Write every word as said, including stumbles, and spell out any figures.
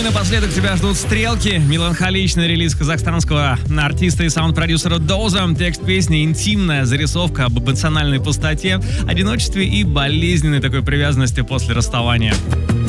и напоследок тебя ждут «Стрелки». Меланхоличный релиз казахстанского артиста и саунд-продюсера Доза. Текст песни — интимная зарисовка об эмоциональной пустоте, одиночестве и болезненной такой привязанности после расставания.